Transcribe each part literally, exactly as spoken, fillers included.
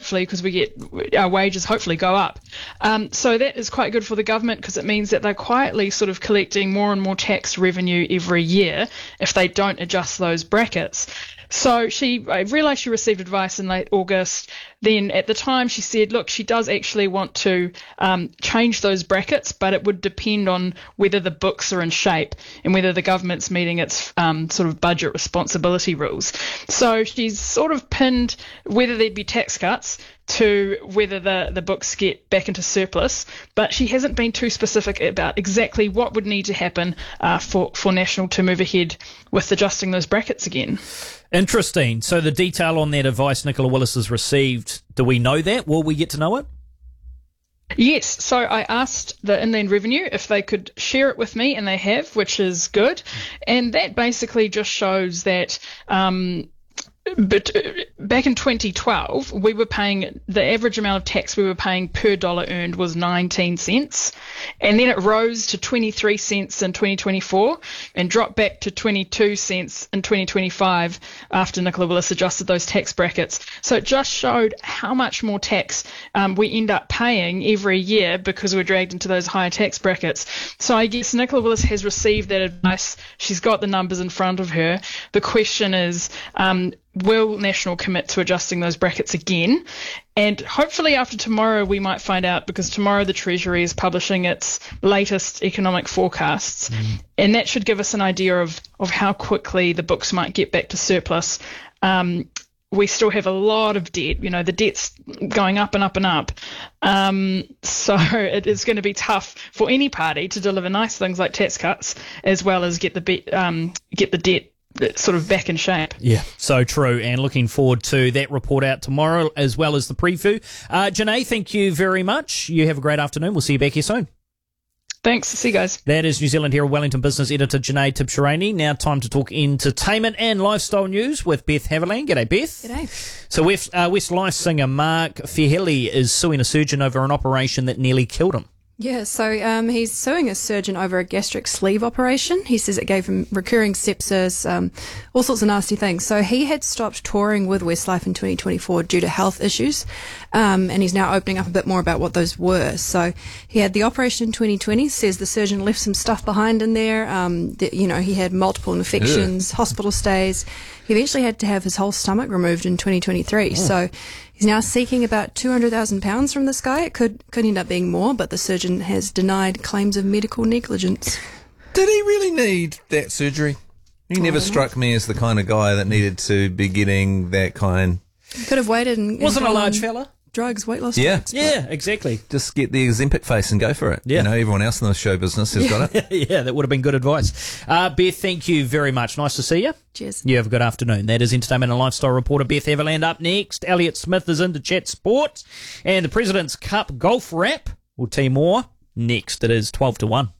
hopefully, because we get our wages hopefully go up. Um, so that is quite good for the government because it means that they're quietly sort of collecting more and more tax revenue every year if they don't adjust those brackets. So she, I realised she received advice in late August. Then at the time she said, look, she does actually want to um, change those brackets, but it would depend on whether the books are in shape and whether the government's meeting its um, sort of budget responsibility rules. So she's sort of pinned whether there'd be tax cuts to whether the, the books get back into surplus, but she hasn't been too specific about exactly what would need to happen uh, for, for National to move ahead with adjusting those brackets again. Interesting. So the detail on that advice Nicola Willis has received, do we know that? Will we get to know it? Yes, so I asked the Inland Revenue if they could share it with me, and they have, which is good. And that basically just shows that um, but back in twenty twelve, we were paying, the average amount of tax we were paying per dollar earned was nineteen cents. And then it rose to twenty-three cents in twenty twenty-four and dropped back to twenty-two cents in twenty twenty-five after Nicola Willis adjusted those tax brackets. So it just showed how much more tax um, we end up paying every year because we're dragged into those higher tax brackets. So I guess Nicola Willis has received that advice. She's got the numbers in front of her. The question is, um, will National commit to adjusting those brackets again? And hopefully after tomorrow we might find out, because tomorrow the Treasury is publishing its latest economic forecasts. Mm. And that should give us an idea of, of how quickly the books might get back to surplus. Um, we still have a lot of debt. You know, the debt's going up and up and up. Um, so it is going to be tough for any party to deliver nice things like tax cuts as well as get the be- um, get the debt sort of back in shape. Yeah, so true, and looking forward to that report out tomorrow as well as the preview. Uh, Janae, thank you very much. You have a great afternoon. We'll see you back here soon. Thanks. See you guys. That is New Zealand Herald Wellington business editor Janae Tibshirani. Now time to talk entertainment and lifestyle news with Beth Haviland. G'day, Beth. G'day. So West, uh, Westlife singer Mark Fiheli is suing a surgeon over an operation that nearly killed him. Yeah, so um, he's suing a surgeon over a gastric sleeve operation. He says it gave him recurring sepsis, um, all sorts of nasty things. So he had stopped touring with Westlife in twenty twenty-four due to health issues, um, and he's now opening up a bit more about what those were. So he had the operation in twenty twenty, says the surgeon left some stuff behind in there. Um, that, you know, he had multiple infections, Ugh. hospital stays. He eventually had to have his whole stomach removed in twenty twenty-three. Oh. So he's now seeking about two hundred thousand pounds from this guy. It could could end up being more, but the surgeon has denied claims of medical negligence. Did he really need that surgery? He never struck me as the kind of guy that needed to be getting that kind. He could have waited and... Wasn't a large fella? Drugs, weight loss yeah. drugs. Yeah, exactly. Just get the Ozempic face and go for it. Yeah. You know, everyone else in the show business has got it. Yeah, that would have been good advice. Uh, Beth, thank you very much. Nice to see you. Cheers. You have a good afternoon. That is entertainment and lifestyle reporter Beth Haviland. Up next, Elliot Smith is in to chat sport, and the President's Cup golf wrap. We'll tell you more next. It is twelve to one.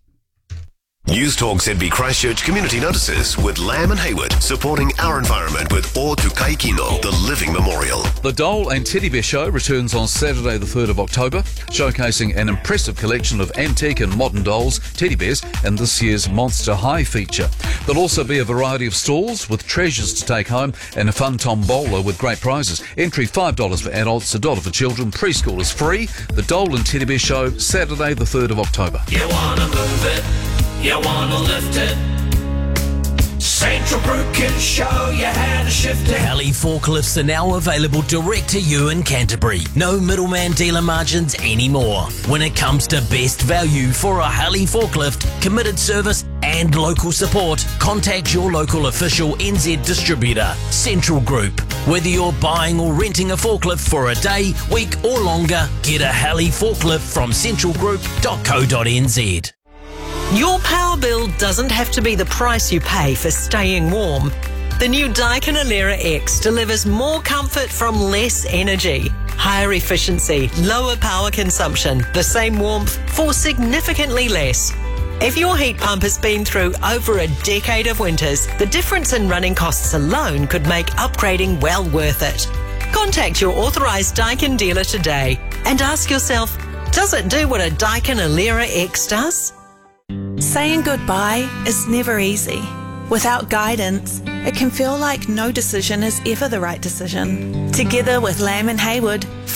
News Talk Z B Christchurch Community Notices with Lamb and Hayward, supporting our environment with O Tukai Kino, the Living Memorial. The Dole and Teddy Bear Show returns on Saturday the third of October, showcasing an impressive collection of antique and modern dolls, teddy bears, and this year's Monster High feature. There'll also be a variety of stalls with treasures to take home and a fun tombola with great prizes. Entry five dollars for adults, one dollar for children. Preschool is free. The Dole and Teddy Bear Show, Saturday the third of October. You wanna move it? You wanna lift it? Central Group can show you how to shift it. Heli forklifts are now available direct to you in Canterbury. No middleman dealer margins anymore. When it comes to best value for a Heli forklift, committed service and local support, contact your local official N Z distributor, Central Group. Whether you're buying or renting a forklift for a day, week or longer, get a Heli forklift from central group dot co dot n z. Your power bill doesn't have to be the price you pay for staying warm. The new Daikin Alera X delivers more comfort from less energy, higher efficiency, lower power consumption, the same warmth for significantly less. If your heat pump has been through over a decade of winters, the difference in running costs alone could make upgrading well worth it. Contact your authorised Daikin dealer today and ask yourself, does it do what a Daikin Alera X does? Saying goodbye is never easy. Without guidance, it can feel like no decision is ever the right decision. Together with Lamb and Hayward,